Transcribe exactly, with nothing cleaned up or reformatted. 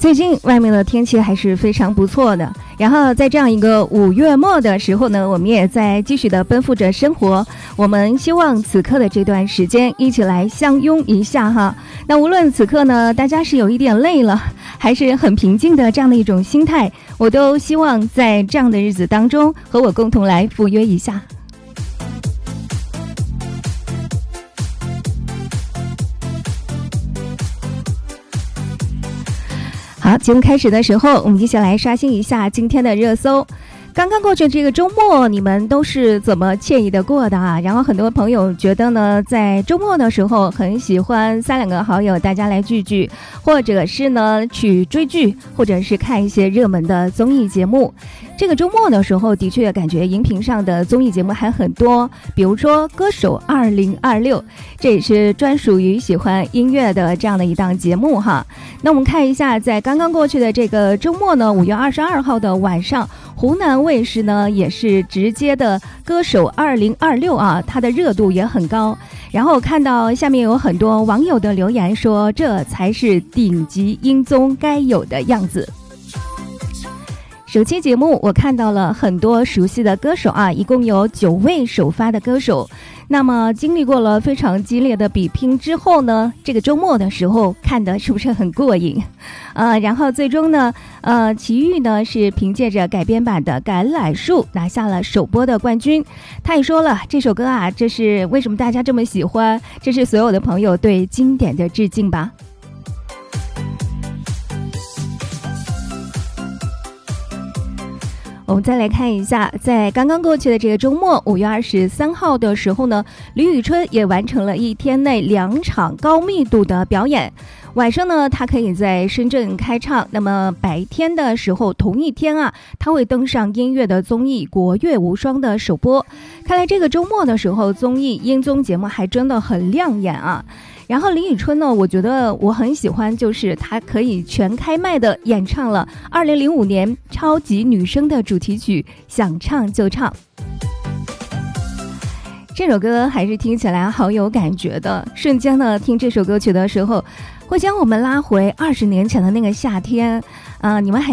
最近外面的天气还是非常不错的，然后在这样一个五月末的时候呢，我们也在继续的奔赴着生活。我们希望此刻的这段时间一起来相拥一下哈。那无论此刻呢大家是有一点累了，还是很平静的这样的一种心态，我都希望在这样的日子当中和我共同来赴约一下。好，节目开始的时候，我们接下来刷新一下今天的热搜。刚刚过去这个周末，你们都是怎么惬意的过的啊？然后很多朋友觉得呢，在周末的时候很喜欢三两个好友大家来聚聚，或者是呢去追剧，或者是看一些热门的综艺节目。这个周末的时候，的确感觉荧屏上的综艺节目还很多，比如说《歌手二零二六》，这也是专属于喜欢音乐的这样的一档节目哈。那我们看一下，在刚刚过去的这个周末呢，五月二十二号的晚上，湖南卫视呢也是直接的《歌手二零二六》啊，它的热度也很高。然后看到下面有很多网友的留言说，这才是顶级音综该有的样子。首期节目我看到了很多熟悉的歌手啊，一共有九位首发的歌手。那么经历过了非常激烈的比拼之后呢，这个周末的时候看的是不是很过瘾？呃，然后最终呢，呃，齐豫呢是凭借着改编版的《橄榄树》拿下了首播的冠军。他也说了，这首歌啊，这是为什么大家这么喜欢，这是所有的朋友对经典的致敬吧。我们再来看一下，在刚刚过去的这个周末，五月二十三号的时候呢，李宇春也完成了一天内两场高密度的表演。晚上呢，他可以在深圳开唱，那么白天的时候，同一天啊，他会登上音乐的综艺《国乐无双》的首播。看来这个周末的时候，综艺音综节目还真的很亮眼啊。然后李宇春呢，我觉得我很喜欢，就是她可以全开麦的演唱了二零零五年超级女声的主题曲《想唱就唱》。这首歌还是听起来好有感觉的，瞬间呢听这首歌曲的时候，会将我们拉回二十年前的那个夏天。呃，你们还